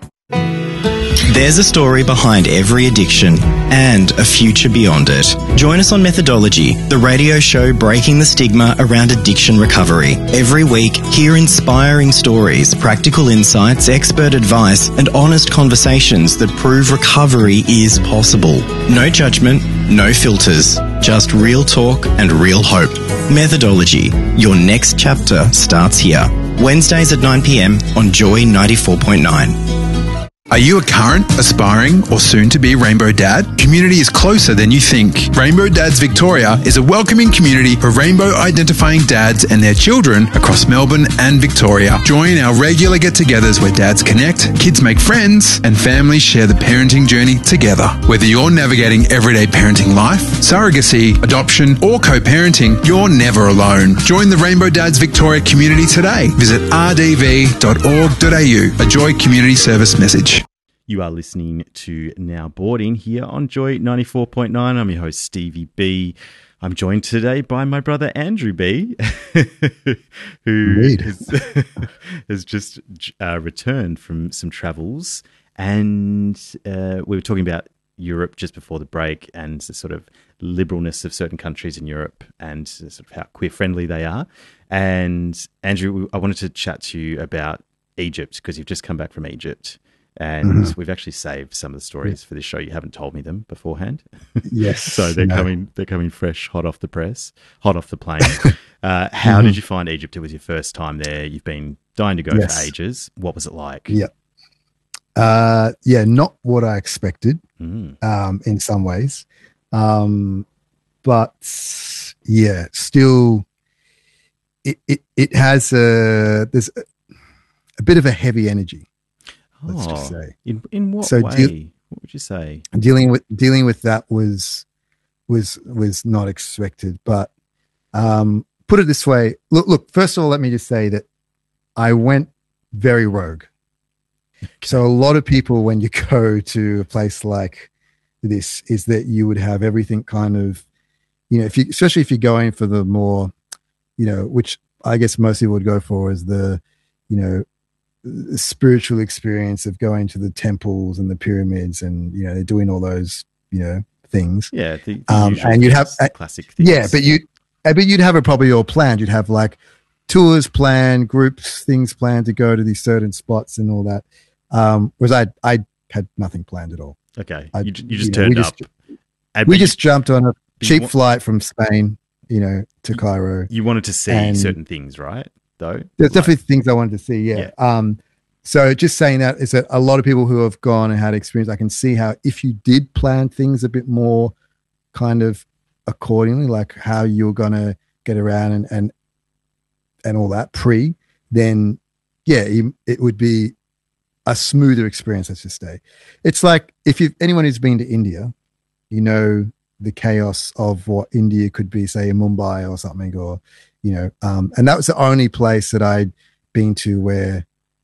There's a story behind every addiction and a future beyond it. Join us on Methodology, the radio show breaking the stigma around addiction recovery. Every week, hear inspiring stories, practical insights, expert advice, and honest conversations that prove recovery is possible. No judgment, no filters. just real talk and real hope. Methodology. Your next chapter starts here. Wednesdays at nine p m on Joy ninety-four point nine. Are you a current, aspiring, or soon-to-be Rainbow Dad? Community is closer than you think. Rainbow Dads Victoria is a welcoming community for rainbow-identifying dads and their children across Melbourne and Victoria. Join our regular get-togethers where dads connect, kids make friends, and families share the parenting journey together. Whether you're navigating everyday parenting life, surrogacy, adoption, or co-parenting, you're never alone. Join the Rainbow Dads Victoria community today. Visit r d v dot org dot a u, a Joy Community Service message. You are listening to Now Boarding here on Joy ninety-four point nine. I'm your host, Stevie B. I'm joined today by my brother, Andrew B, who has, has just uh, returned from some travels. And uh, we were talking about Europe just before the break and the sort of liberalness of certain countries in Europe and sort of how queer-friendly they are. And Andrew, I wanted to chat to you about Egypt because you've just come back from Egypt. And mm-hmm. we've actually saved some of the stories for this show. You haven't told me them beforehand. Yes. So they're no. coming they're coming fresh, hot off the press, hot off the plane. uh, how mm-hmm. did you find Egypt? It was your first time there. You've been dying to go yes. for ages. What was it like? Yeah. Uh, yeah, not what I expected mm. um, in some ways. Um, but yeah, still it, it, it has a, there's a, a bit of a heavy energy. Let's oh, just say. In in what so way? Deal, what would you say? Dealing with dealing with that was was was not expected. But um, put it this way: look, look. First of all, let me just say that I went very rogue. Okay. So a lot of people, when you go to a place like this, is that you would have everything kind of, you know, if you especially if you're going for the more, you know, which I guess most people would go for is the, you know, the spiritual experience of going to the temples and the pyramids and, you know, they're doing all those, you know, things. Yeah. The, the um, and you'd have uh, classic things. Yeah, but you, but you'd have it probably all planned. You'd have like tours planned, groups, things planned to go to these certain spots and all that. Um, whereas I, I had nothing planned at all. Okay. I, you, you just you turned know, we up. Just, we you, just jumped on a cheap want, flight from Spain, you know, to Cairo. You wanted to see certain things, right? Though there's like, definitely things I wanted to see. Yeah. yeah. Um, so just saying that is that a lot of people who have gone and had experience, I can see how if you did plan things a bit more kind of accordingly, like how you're going to get around and, and, and all that pre, then yeah, you, it would be a smoother experience. Let's just say it's like if you anyone who's been to India, you know, the chaos of what India could be, say in Mumbai or something, or, you know, um, and that was the only place that I'd been to where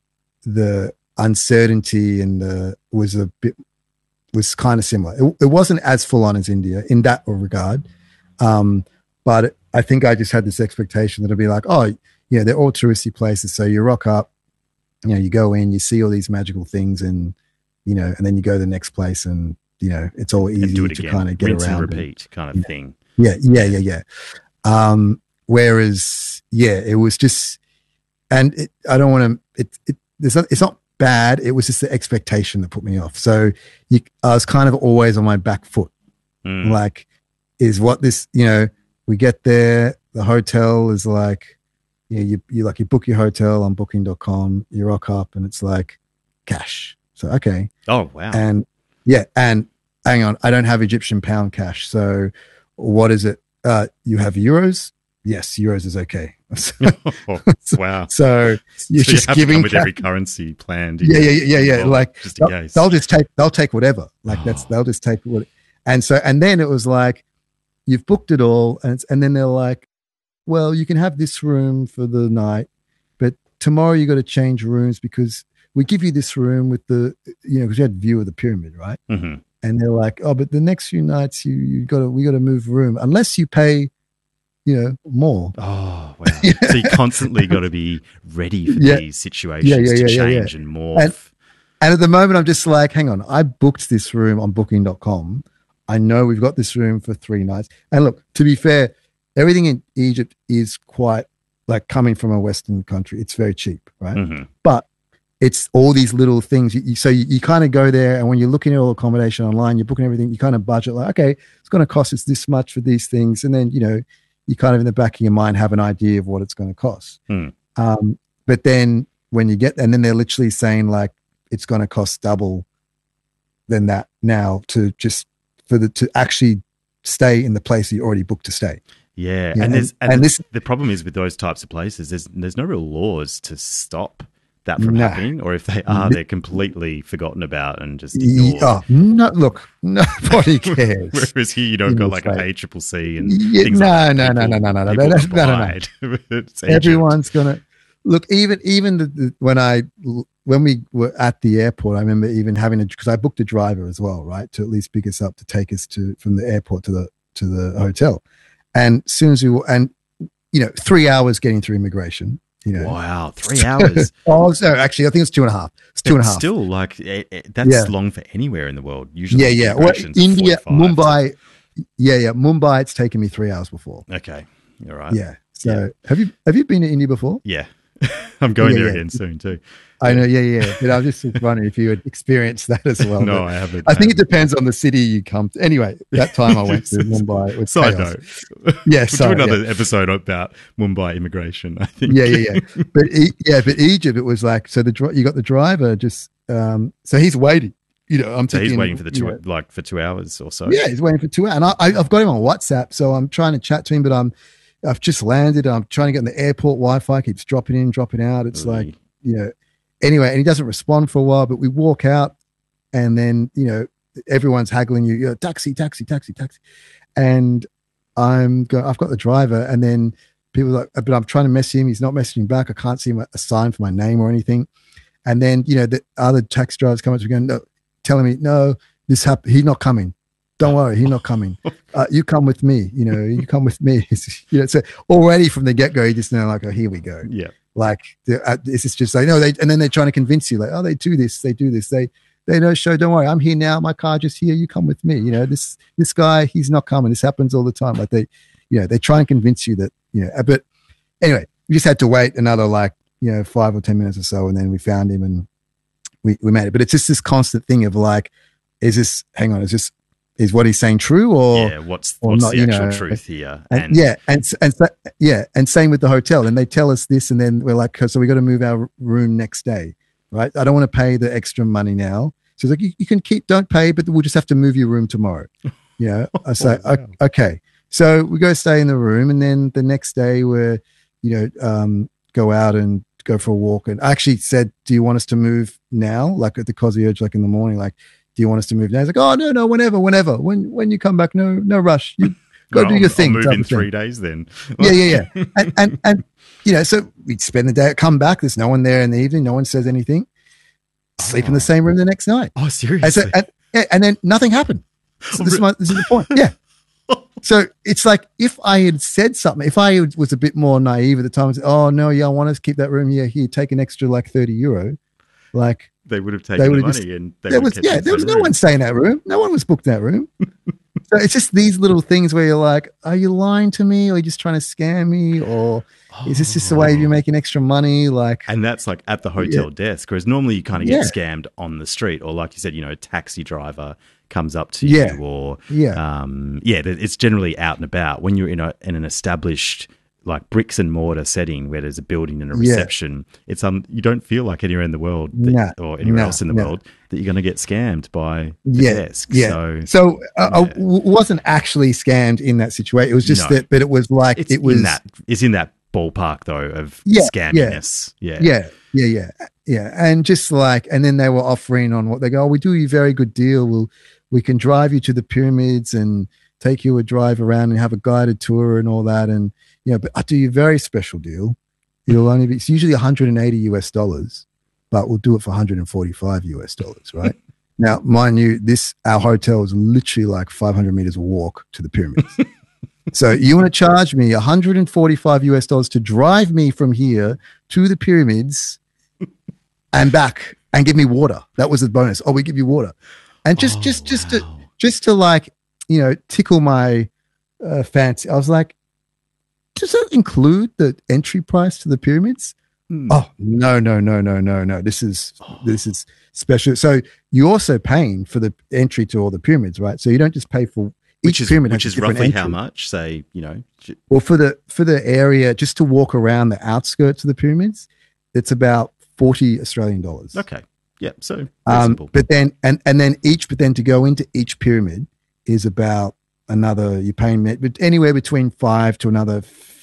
the uncertainty and the was a bit was kind of similar. It, it wasn't as full on as India in that regard, um, but I think I just had this expectation that it'd be like, oh, you know, they're all touristy places, so you rock up, you know, you go in, you see all these magical things, and you know, and then you go to the next place, and you know, it's all easy it to kind of get Rinse around. And repeat kind of yeah. thing. Yeah, yeah, yeah, yeah. Um, whereas, yeah, it was just, and it, I don't want to. It, it there's not, it's not bad. It was just the expectation that put me off. So you, I was kind of always on my back foot. Mm. Like, is what this? You know, we get there. The hotel is like, you know, you you like you book your hotel on booking dot com. You rock up, and it's like cash. So okay. Oh wow. And yeah, and hang on, I don't have Egyptian pound cash. So what is it? Uh, you have euros? Yes, euros is okay. oh, wow. So you're so just you have giving to come with cash. every currency planned. Yeah, yeah, yeah, yeah. Well, like just in they'll, case. they'll just take they'll take whatever. Like that's they'll just take what. And so and then it was like you've booked it all, and it's, and then they're like, well, you can have this room for the night, but tomorrow you got to change rooms because we give you this room with the, you know, because you had view of the pyramid, right? Mm-hmm. And they're like, oh, but the next few nights you you got to we got to move room unless you pay, you know, more. Oh wow! yeah. So you constantly got to be ready for yeah. these situations yeah, yeah, yeah, to yeah, change yeah. and morph. And, and at the moment, I'm just like, hang on, I booked this room on booking dot com. I know we've got this room for three nights. And look, to be fair, everything in Egypt is quite like coming from a Western country. It's very cheap, right? Mm-hmm. But it's all these little things. You, you, so you, you kind of go there, and when you're looking at all accommodation online, you're booking everything, you kind of budget like, okay, it's going to cost us this much for these things. And then, you know, you kind of in the back of your mind have an idea of what it's going to cost. Hmm. Um, but then when you get, and then they're literally saying like, it's going to cost double than that now to just, for the, to actually stay in the place that you already booked to stay. Yeah. Yeah, And, there's, and- and, and the, this- the problem is with those types of places, there's, there's no real laws to stop that from No. happening, or if they are, Mm. they're completely forgotten about and just Ye- ignored. Oh, no, look, nobody cares. Whereas here, you know, In got the like a state. A triple C and Yeah, things no, like no, that. no, no, no, no, no, People that's- no, no, no. abide. It's Egypt. Everyone's gonna look. Even even the, the, when I when we were at the airport, I remember even having a because I booked a driver as well, right, to at least pick us up to take us to from the airport to the to the hotel. And as soon as we were, and you know, three hours getting through immigration. You know, Wow, three hours. oh, so actually, I think it's two and a half. It's two and a But half. Still, like eh, eh, that's Yeah. long for anywhere in the world. Usually, Yeah, yeah. Well, immigration's India, forty-five. Mumbai. Yeah, yeah. Mumbai. It's taken me three hours before. Okay, all right. Yeah. So have you have you been to India before? Yeah, I'm going Yeah, there yeah. again soon too. I know, yeah, yeah. But I was just wondering if you had experienced that as well. No, But I haven't. I think it depends on the city you come to. Anyway, that time I went to Mumbai. It was Side chaos. note. Yeah, we'll sorry, do another yeah. episode about Mumbai immigration. I think. Yeah, yeah, yeah. But e- yeah, but Egypt, it was like so. The dri- you got the driver just um. So he's waiting. You know, I'm So thinking, he's waiting for the two, you know, like for two hours or so. Yeah, he's waiting for two hours, and I, I, I've got him on WhatsApp, so I'm trying to chat to him, but I'm, I've just landed. I'm trying to get in the airport Wi-Fi, keeps dropping in, dropping out. It's like, you know, anyway, and he doesn't respond for a while. But we walk out, and then you know, everyone's haggling you, you know, taxi, taxi, taxi, taxi, and I'm go. I've got the driver, and then people are like, but I'm trying to message him. He's not messaging back. I can't see my, a sign for my name or anything. And then you know, the other taxi drivers come up to me going, no, telling me, no, this happened. He's not coming. Don't worry, he's not coming. Uh, you come with me. You know, you come with me. You know, so already from the get go, you just know, like, oh, here we go. Yeah. Like, uh, this is just like, no, they, and then they're trying to convince you, like, oh, they do this, they do this, they, they don't show. Don't worry, I'm here now. My car just here. You come with me. You know, this, this guy, he's not coming. This happens all the time. Like they, you know, they try and convince you that, you know. But anyway, we just had to wait another like, you know, five or ten minutes or so, and then we found him and we we made it. But it's just this constant thing of like, is this? Hang on, is this? Is what he's saying true or Yeah, what's or what's not, the you actual know? truth here? And, yeah, and and so, yeah, and same with the hotel. And they tell us this, and then we're like, so we got to move our room next day, right? I don't want to pay the extra money now. So it's like you, you can keep, don't pay, but we'll just have to move your room tomorrow. Yeah, I say Oh, wow. okay. So we go stay in the room, and then the next day we're, you know, um, go out and go for a walk. And I actually said, "Do you want us to move now?" Like at the concierge, like in the morning, like. Do you want us to move now? He's like, oh, no, no, whenever, whenever. When when you come back, no no rush. You go Well, do I'll- your thing. I'll move type in of thing. three days then. Yeah, yeah, yeah. and, and, and, you know, so we'd spend the day, come back. There's no one there in the evening. No one says anything. Sleep in the same room the next night. Oh, And, seriously? so, and, yeah, and then nothing happened. So this, is my, this is the point. Yeah. So it's like if I had said something, if I was a bit more naive at the time, and said, oh, no, yeah, I want us to keep that room. Yeah, here, take an extra like thirty euro. Like, They would have they taken the would money have just- and they there would was, have kept yeah, it there in was the no room. one staying in that room. No one was booked in that room. So it's just these little things where you're like, are you lying to me, or are you just trying to scam me, or is this just the way you're making extra money? Like, And that's like at the hotel Yeah. desk, whereas normally you kind of get Yeah. scammed on the street, or like you said, you know, a taxi driver comes up to Yeah. you, or Yeah. um, yeah, th- it's generally out and about. When you're in a in an established like bricks and mortar setting where there's a building and a Yeah. reception, it's um you don't feel like anywhere in the world that, Nah, or anywhere nah, else in the nah. world that you're going to get scammed by the yeah, desk. yeah. So, So, uh, I w- wasn't actually scammed in that situation. It was just No. that, but it was like it's it was in that it's in that ballpark though of Yeah, scamminess. Yeah, yeah, yeah, yeah, yeah. And just like, and then they were offering on what they go, oh, we do you a very good deal. We'll, we can drive you to the pyramids and take you a drive around and have a guided tour and all that. And, you know, but I do you a very special deal. It'll only be, it's usually one hundred eighty U S dollars, but we'll do it for one hundred forty-five U S dollars, right? Now, mind you, this, our hotel is literally like five hundred meters walk to the pyramids. So you want to charge me one hundred forty-five U S dollars to drive me from here to the pyramids and back and give me water. That was the bonus. Oh, we give you water. And just, just, just to, just to like, you know, tickle my uh, fancy. I was like, does that include the entry price to the pyramids? Hmm. Oh no, no, no, no, no, no. This is oh. this is special. So you're also paying for the entry to all the pyramids, right? So you don't just pay for each which is, pyramid, which is roughly entry. How much? Say, you know, well for the for the area just to walk around the outskirts of the pyramids, it's about forty Australian dollars. Okay, yeah, so um, but then and and then each, but then to go into each pyramid is about another. You're paying but anywhere between five to another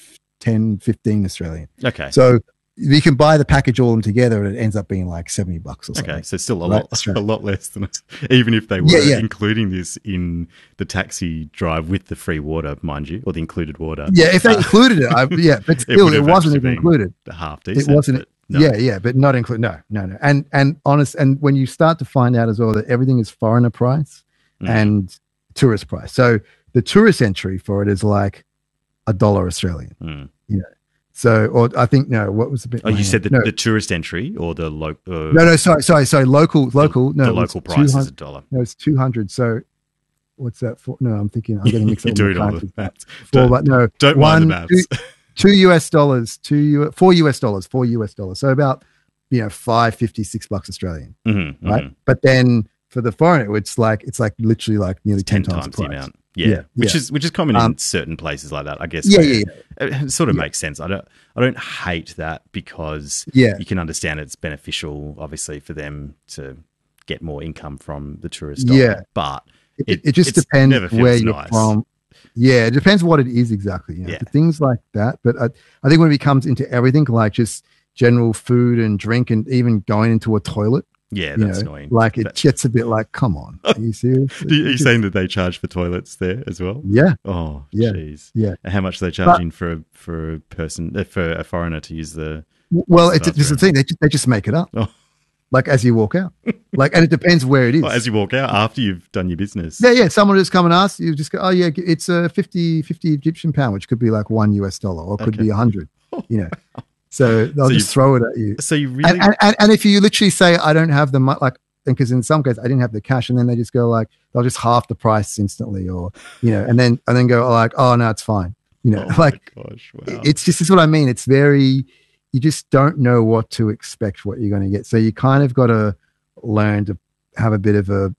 ten, fifteen Australian. Okay, so. You can buy the package all of them together, and it ends up being like seventy bucks or something. Okay, so still a right? lot, a lot less than even if they were yeah, yeah. including this in the taxi drive with the free water, mind you, or the included water. Yeah, if they uh, included it, I, yeah, but still, it, it wasn't even included. Half decent. It wasn't. No. Yeah, yeah, but not included. No, no, no. And and honest, and when you start to find out as well that everything is foreigner price mm. and tourist price, so the tourist entry for it is like a dollar Australian. Mm. You know. So, or I think no. What was the bit? Oh, you said the, no. the tourist entry or the local? Uh, no, no, sorry, sorry, sorry. Local, local. The, no, the local price is a dollar. No, it's two hundred. So, what's that for? No, I'm thinking I'm getting mixed up. You're doing all the maths. Four, but no, don't one, mind the maths. Two, two U S dollars, two U, four U S dollars, four U S dollars. So about you know five fifty six bucks Australian, mm-hmm, right? Mm-hmm. But then for the foreigner, it's like it's like literally like nearly it's ten, ten times, times the price. amount. Yeah, yeah, which yeah. is which is common um, in certain places like that, I guess. Yeah, yeah, yeah. It sort of yeah. makes sense. I don't, I don't hate that because yeah. you can understand it's beneficial, obviously, for them to get more income from the tourist. Yeah, dollar, but it, it, it just depends where you're nice. from. Yeah, it depends what it is exactly. You know, Yeah. for things like that. But I, I think when it becomes into everything, like just general food and drink, and even going into a toilet. Yeah, you that's know, annoying. Like it That's- gets a bit like, come on, are you serious? Are you It's just- saying that they charge for toilets there as well? Yeah. Oh, Yeah. jeez. Yeah. And how much are they charging for a, for a person uh, for a foreigner to use the? Well, the it's just the thing. They just, they just make it up. Oh. Like as you walk out, like, and it depends where it is. Well, as you walk out after you've done your business. Yeah, yeah. Someone will just come and ask you, just go, oh yeah, it's a fifty, fifty Egyptian pound, which could be like one U S dollar, or could Okay. be a hundred. You know, so they'll So just you- throw it at you. So you really And, and, and, and if you literally say, I don't have the money, like, because in some cases I didn't have the cash, and then they just go like, they'll just half the price instantly, or you know, and then and then go like, oh no, it's fine. You know, Oh, like my gosh, wow. it's just this is what I mean. It's very, you just don't know what to expect, what you're going to get. So you kind of got to learn to have a bit of a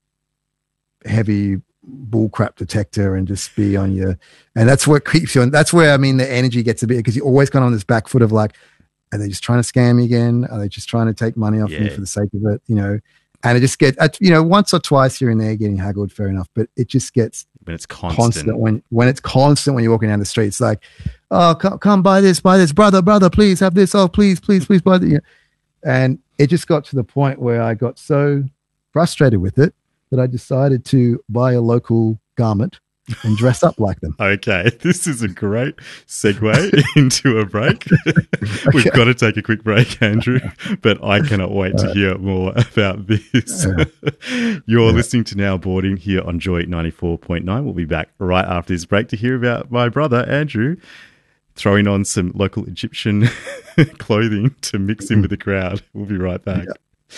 heavy bullcrap detector and just be on your, and that's what keeps you on. That's where I mean the energy gets a bit, because you're always kind of on this back foot of like, are they just trying to scam me again? Are they just trying to take money off me Yeah. for the sake of it? You know, and it just gets, you know, once or twice here and there getting haggled, fair enough, but it just gets when it's constant. constant when when it's constant when you're walking down the street. It's like, oh, come, come buy this, buy this, brother, brother, please have this. Oh, please, please, please buy this. And it just got to the point where I got so frustrated with it that I decided to buy a local garment and dress up like them. Okay, this is a great segue into a break. We've got to take a quick break, Andrew, but I cannot wait to hear more about this. You're listening to Now Boarding here on Joy ninety-four point nine. We'll be back right after this break to hear about my brother, Andrew, throwing on some local Egyptian clothing to mix in with the crowd. We'll be right back.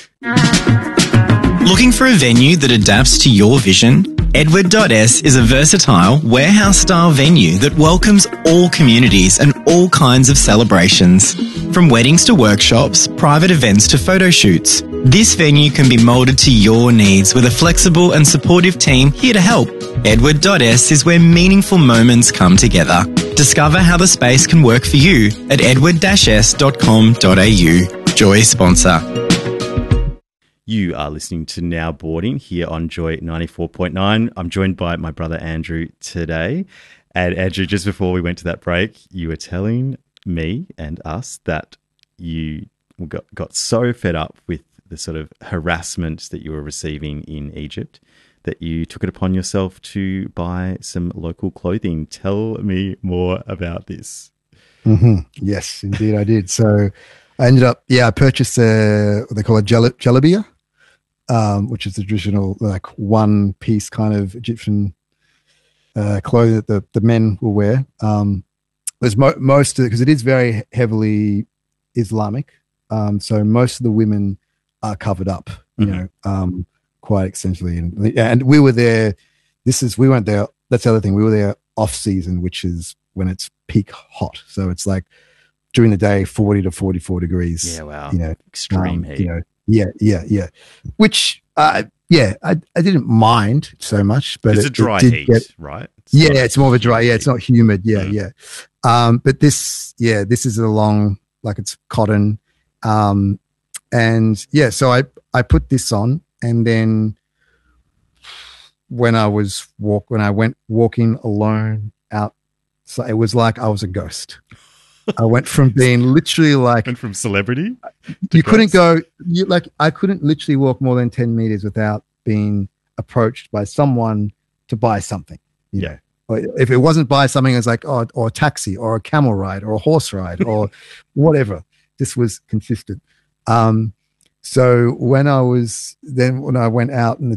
Looking for a venue that adapts to your vision? Edward dot S is a versatile warehouse-style venue that welcomes all communities and all kinds of celebrations. From weddings to workshops, private events to photo shoots, this venue can be moulded to your needs with a flexible and supportive team here to help. Edward dot S is where meaningful moments come together. Discover how the space can work for you at edward dash s dot com dot a u. Joy sponsor. You are listening to Now Boarding here on Joy ninety-four point nine. I'm joined by my brother Andrew today. And Andrew, just before we went to that break, you were telling me and us that you got, got so fed up with the sort of harassment that you were receiving in Egypt that you took it upon yourself to buy some local clothing. Tell me more about this. Mm-hmm. Yes, indeed I did. So I ended up, yeah, I purchased a, what they call a jal- jalabia. Um, which is the traditional like one piece kind of Egyptian uh, clothing that the, the men will wear. Um, there's mo- most because it is very heavily Islamic, um, so most of the women are covered up, you Mm-hmm. know, um, quite extensively. And and we were there. This is we weren't there. That's the other thing. We were there off season, which is when it's peak hot. So it's like during the day, forty to forty-four degrees. Yeah, wow. You know, extreme um, heat. You know, yeah, yeah, yeah. Which, uh, yeah, I, I didn't mind so much, but it's it, a dry it did heat, get, right? It's yeah, not it's more of a dry. Yeah, it's not humid. Yeah, Mm. yeah. Um, but this, yeah, this is a long, like it's cotton, um, and yeah. So I I put this on, and then when I was walk when I went walking alone out, so it was like I was a ghost. I went from being literally like and from celebrity. You couldn't go you like I couldn't literally walk more than ten meters without being approached by someone to buy something. You Yeah. know? Or if it wasn't buy something, it was like oh, or a taxi or a camel ride or a horse ride or whatever. This was consistent. Um, so when I was then when I went out in the